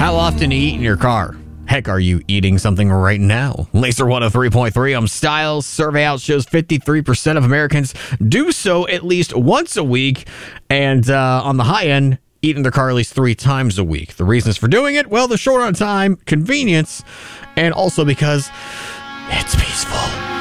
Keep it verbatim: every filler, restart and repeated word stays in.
How often do you eat in your car? Heck, are you eating something right now? Laser one oh three point three on Styles. Survey out shows fifty-three percent of Americans do so at least once a week. And uh, on the high end, eat in their car at least three times a week. The reasons for doing it? Well, the short on time, convenience, and also because it's peaceful.